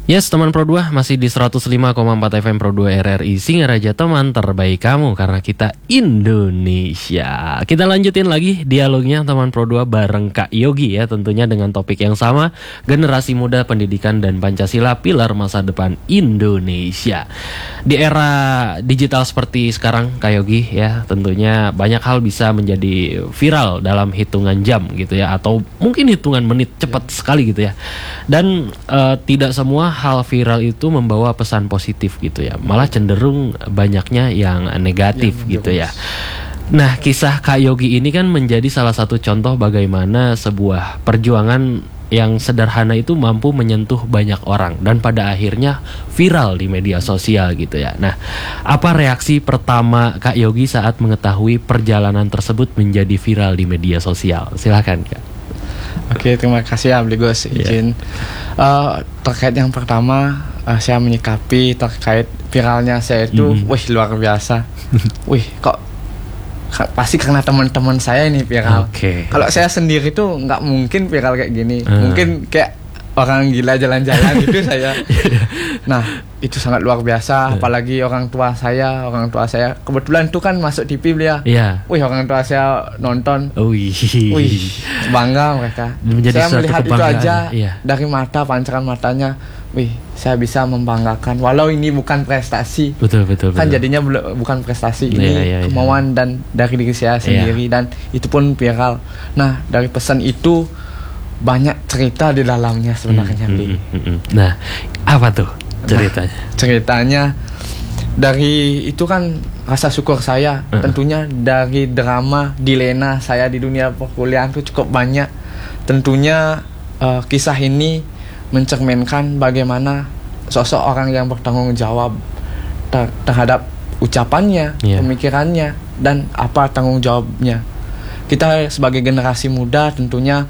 Yes, teman Pro 2 masih di 105,4 FM Pro 2 RRI Singaraja, teman terbaik kamu karena kita Indonesia. Kita lanjutin lagi dialognya teman Pro 2 bareng Kak Yogi ya, tentunya dengan topik yang sama, generasi muda, pendidikan dan Pancasila, pilar masa depan Indonesia. Di era digital seperti sekarang Kak Yogi ya, tentunya banyak hal bisa menjadi viral dalam hitungan jam gitu ya, atau mungkin hitungan menit, cepat sekali gitu ya. Dan tidak semua hal viral itu membawa pesan positif gitu ya, malah cenderung banyaknya yang negatif gitu ya. Nah, kisah Kak Yogi ini kan menjadi salah satu contoh bagaimana sebuah perjuangan yang sederhana itu mampu menyentuh banyak orang dan pada akhirnya viral di media sosial gitu ya. Nah, apa reaksi pertama Kak Yogi saat mengetahui perjalanan tersebut menjadi viral di media sosial? Silakan Kak. Oke, terima kasih Abligos izin. Terkait yang pertama, saya menyikapi terkait viralnya saya itu, wih luar biasa. Wih, kok pasti karena teman-teman saya ini viral. Kalau saya sendiri tuh nggak mungkin viral kayak gini. Mungkin kayak orang gila jalan-jalan gitu saya. Nah, itu sangat luar biasa. Apalagi orang tua saya kebetulan tuh kan masuk TV ya. Wih, orang tua saya nonton. Wih, bangga mereka. Saya melihat itu aja dari mata, pancaran matanya. Wih, saya bisa membanggakan. Walau ini bukan prestasi. Betul. Kan jadinya bukan prestasi, ini kemauan dan dari diri saya sendiri dan itu pun viral. Nah, dari pesan itu banyak cerita di dalamnya sebenarnya. Nah, apa tuh ceritanya? Ceritanya dari itu kan rasa syukur saya. Tentunya dari drama dilema saya di dunia perkuliahan itu cukup banyak. Tentunya kisah ini mencerminkan bagaimana sosok orang yang bertanggung jawab terhadap ucapannya, pemikirannya, dan apa tanggung jawabnya. Kita sebagai generasi muda tentunya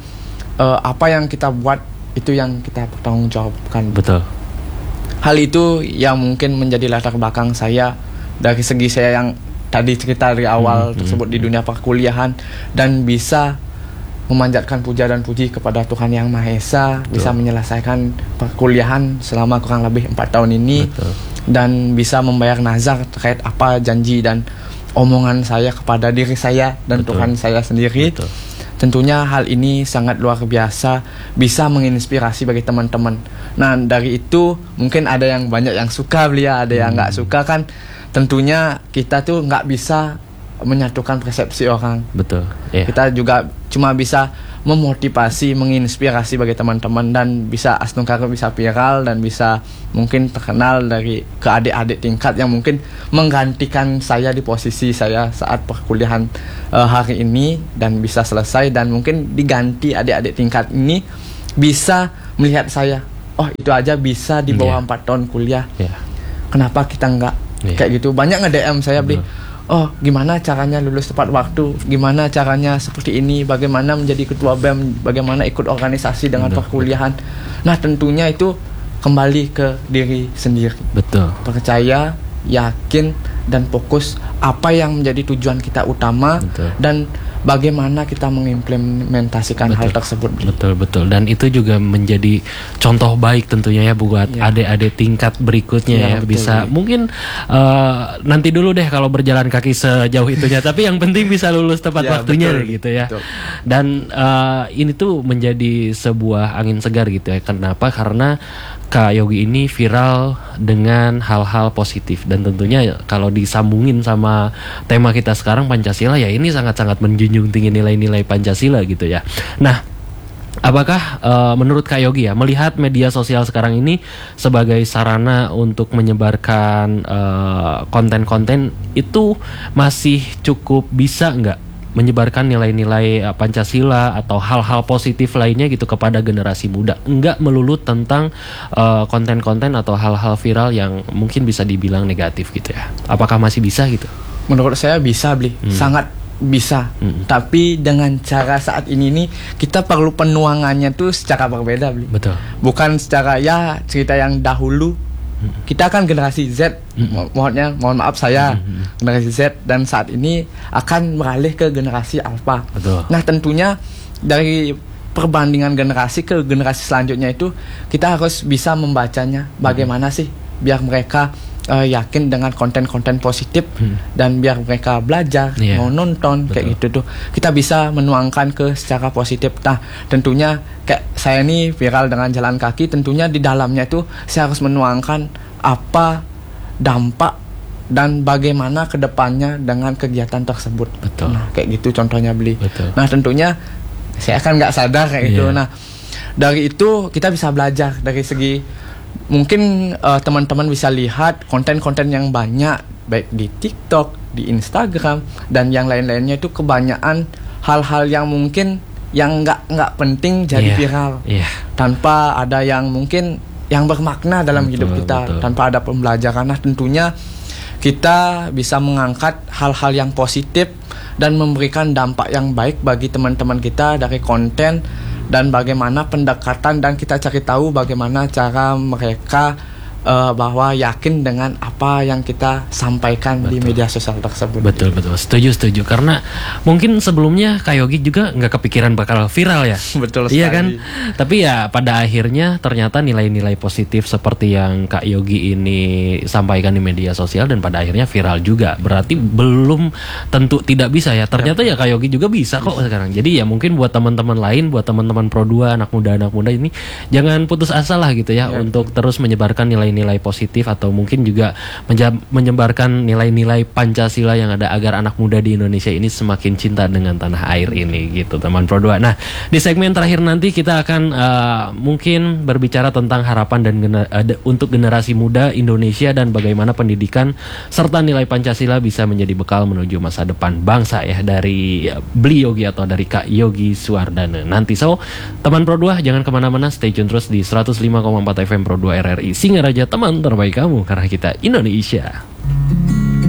apa yang kita buat itu yang kita bertanggung jawabkan. Betul. Hal itu yang mungkin menjadi latar belakang saya dari segi saya yang tadi cerita dari awal tersebut di dunia perkuliahan, dan bisa memanjatkan puja dan puji kepada Tuhan Yang Maha Esa. Bisa menyelesaikan perkuliahan selama kurang lebih 4 tahun ini. Dan bisa membayar nazar terkait apa janji dan omongan saya kepada diri saya dan Tuhan saya sendiri. Tentunya hal ini sangat luar biasa, bisa menginspirasi bagi teman-teman. Nah, dari itu mungkin ada yang banyak yang suka beliau, ada yang nggak suka kan. Tentunya kita tuh nggak bisa menyatukan persepsi orang. Kita juga cuma bisa memotivasi, menginspirasi bagi teman-teman, dan bisa Asnungkara bisa viral dan bisa mungkin terkenal dari ke adik-adik tingkat yang mungkin menggantikan saya di posisi saya saat perkuliahan hari ini, dan bisa selesai dan mungkin diganti adik-adik tingkat ini bisa melihat saya, oh itu aja bisa di bawah 4 tahun kuliah. Kenapa kita enggak kayak gitu. Banyak nge-DM saya beli, oh gimana caranya lulus tepat waktu, gimana caranya seperti ini, bagaimana menjadi ketua BEM, bagaimana ikut organisasi dengan perkuliahan. Nah, tentunya itu kembali ke diri sendiri. Percaya, yakin, dan fokus apa yang menjadi tujuan kita utama, dan bagaimana kita mengimplementasikan hal tersebut. Betul. Dan itu juga menjadi contoh baik tentunya ya buat adik-adik tingkat berikutnya ya. Bisa mungkin nanti dulu deh kalau berjalan kaki sejauh itunya, tapi yang penting bisa lulus tepat waktunya gitu ya. Dan ini tuh menjadi sebuah angin segar gitu ya. Kenapa? Karena Kak Yogi ini viral dengan hal-hal positif, dan tentunya kalau disambungin sama tema kita sekarang Pancasila ya, ini sangat-sangat menjunjung tinggi nilai-nilai Pancasila gitu ya. Nah, apakah menurut Kak Yogi ya, melihat media sosial sekarang ini sebagai sarana untuk menyebarkan konten-konten itu masih cukup bisa nggak menyebarkan nilai-nilai Pancasila atau hal-hal positif lainnya gitu kepada generasi muda, enggak melulu tentang konten-konten atau hal-hal viral yang mungkin bisa dibilang negatif gitu ya? Apakah masih bisa gitu? Menurut saya bisa sangat bisa. Tapi dengan cara saat ini nih kita perlu penuangannya tuh secara berbeda bukan secara cerita yang dahulu. Kita kan generasi Z, mohon maaf saya generasi Z, dan saat ini akan beralih ke generasi Alpha. Nah, tentunya dari perbandingan generasi ke generasi selanjutnya itu kita harus bisa membacanya bagaimana sih biar mereka yakin dengan konten-konten positif dan biar mereka belajar mau nonton kayak gitu tuh kita bisa menuangkan ke secara positif. Nah tentunya kayak saya ini viral dengan jalan kaki, tentunya di dalamnya itu saya harus menuangkan apa dampak dan bagaimana kedepannya dengan kegiatan tersebut. Betul. Nah kayak gitu contohnya beli. Betul. Nah tentunya saya kan nggak sadar kayak gitu. Nah dari itu kita bisa belajar dari segi mungkin teman-teman bisa lihat konten-konten yang banyak baik di TikTok, di Instagram dan yang lain-lainnya itu kebanyakan hal-hal yang mungkin yang nggak penting jadi viral tanpa ada yang mungkin yang bermakna dalam hidup kita, tanpa ada pembelajaran. Nah tentunya kita bisa mengangkat hal-hal yang positif dan memberikan dampak yang baik bagi teman-teman kita dari konten dan bagaimana pendekatan dan kita cari tahu bagaimana cara mereka bahwa yakin dengan apa yang kita sampaikan di media sosial tersebut. Betul. Setuju. Karena mungkin sebelumnya Kak Yogi juga nggak kepikiran bakal viral ya. Betul sekali. Iya kan? Tapi ya pada akhirnya ternyata nilai-nilai positif seperti yang Kak Yogi ini sampaikan di media sosial dan pada akhirnya viral juga. Berarti belum tentu tidak bisa ya. Ternyata ya Kak Yogi juga bisa kok sekarang. Jadi ya mungkin buat teman-teman lain, buat teman-teman Pro 2, anak muda ini jangan putus asa lah gitu ya untuk terus menyebarkan nilai positif atau mungkin juga menyebarkan nilai-nilai Pancasila yang ada agar anak muda di Indonesia ini semakin cinta dengan tanah air ini gitu teman Pro 2. Nah di segmen terakhir nanti kita akan mungkin berbicara tentang harapan dan untuk generasi muda Indonesia dan bagaimana pendidikan serta nilai Pancasila bisa menjadi bekal menuju masa depan bangsa ya dari Bli Yogi atau dari Kak Yogi Suwardana nanti. So teman Pro 2 jangan kemana-mana, stay tune terus di 105,4 FM Pro 2 RRI Singaraja, teman terbaik kamu karena kita Indonesia.